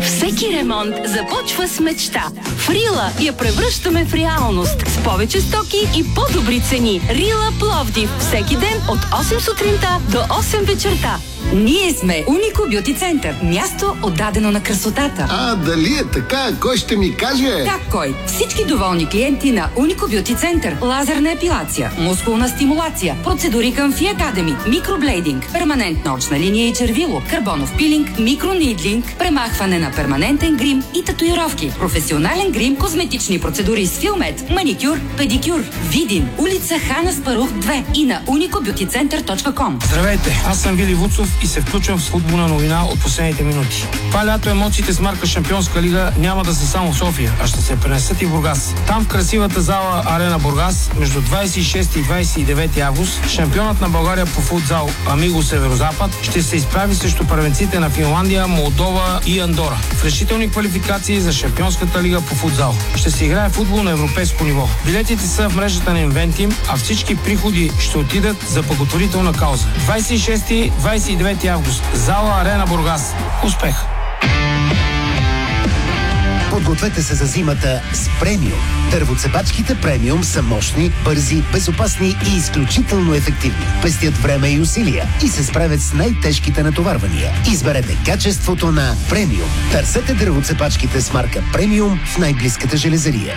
Всеки ремонт започва с мечта. В Рила я превръщаме в реалност. С повече стоки и по-добри цени. Рила Пловдив. Всеки ден от 8 сутринта до 8 вечерта. Ние сме Унико Бюти Център. Място отдадено на красотата. Дали е така? Кой ще ми каже? Как кой? Всички доволни клиенти на Унико Бюти Център. Лазерна епилация, мускулна стимулация, процедури към Фи Академи, микроблейдинг, перманентна очна линия и червило, карбонов пилинг, микронидлинг, премахване на перманентен грим и татуировки, професионален грим, козметични процедури с Филмет, маникюр, педикюр. Видин, улица Хан Аспарух 2 и на unicobeautycenter.com. Здравейте, аз съм Вили Вуцов и се включвам с футболна новина от последните минути. Това лято емоциите с марка Шампионска лига няма да са само в София, а ще се пренесат и в Бургас. Там в красивата зала Арена Бургас между 26 и 29 август шампионът на България по футзал Амиго Северозапад ще се изправи срещу първенците на Финландия, Молдова и Андора в решителни квалификации за Шампионската лига по футзал. Ще се играе футбол на европейско ниво. Билетите са в мрежата на Инвентим, а всички приходи ще отидат за благотворителна кауза. 26-29 август. Зала Арена Бургас. Успех! Подгответе се за зимата с Премиум. Дървоцепачките Премиум са мощни, бързи, безопасни и изключително ефективни. Пестят време и усилия и се справят с най-тежките натоварвания. Изберете качеството на Премиум. Търсете дървоцепачките с марка Премиум в най-близката железария.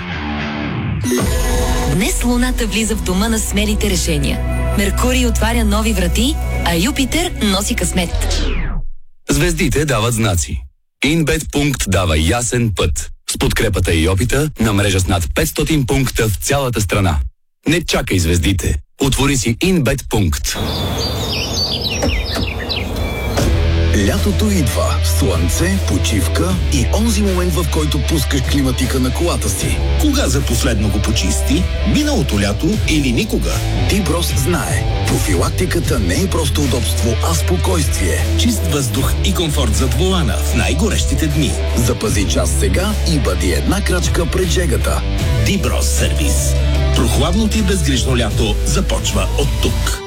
Днес Луната влиза в дома на смелите решения. Меркурий отваря нови врати, а Юпитер носи късмет. Звездите дават знаци. InBet дава ясен път. С подкрепата и опита на мрежа с над 500 пункта в цялата страна. Не чакай звездите. Отвори си InBet. Лятото идва. Слънце, почивка и онзи момент, в който пускаш климатика на колата си. Кога за последно го почисти? Миналото лято или никога? Диброс знае. Профилактиката не е просто удобство, а спокойствие. Чист въздух и комфорт зад волана в най-горещите дни. Запази час сега и бъди една крачка пред жегата. Диброс сервис. Прохладното и безгрижно лято започва от тук.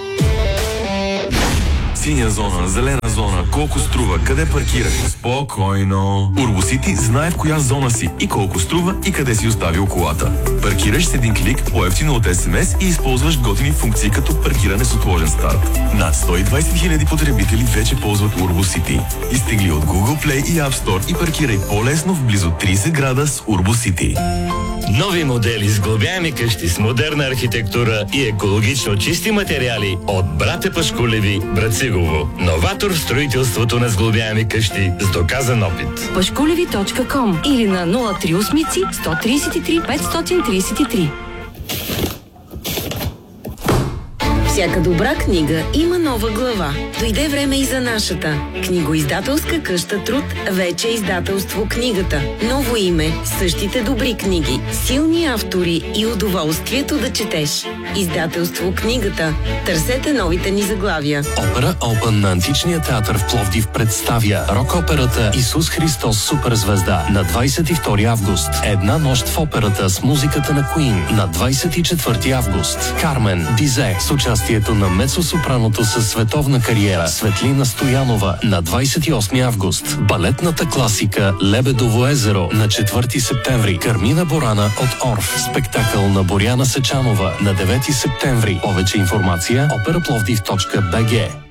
Синя зона, зелена зона, колко струва, къде паркираш? Спокойно. Урбосити знае в коя зона си и колко струва и къде си оставил колата. Паркираш с един клик, по-евтино от СМС и използваш готини функции като паркиране с отложен старт. Над 120 000 потребители вече ползват Урбосити. Изтегли от Google Play и App Store и паркирай по-лесно в близо 30 града с Урбосити. Нови модели с сглобяеми къщи с модерна архитектура и екологично чисти материали от Братя Пашкулеви, Брацигово. Новатор в строителството на сглобяеми къщи с доказан опит. Пашкулеви.com или на 038 133 533. Всяка добра книга има нова глава. Дойде време и за нашата. Книгоиздателска къща Труд, вече издателство Книгата. Ново име, същите добри книги, силни автори и удоволствието да четеш. Издателство Книгата. Търсете новите ни заглавия. Опера Open на Античния театър в Пловдив представя рок-операта Исус Христос суперзвезда на 22 август. Една нощ в операта с музиката на Queen на 24 август. Кармен Бизе с участието на мецо-сопраното със световна кариера Светлина Стоянова на 28 август. Балетната класика Лебедово езеро на 4 септември. Кармина Борана от Орф. Спектакъл на Боряна Сечанова на 9 септември. Повече информация operaplовдив.bg.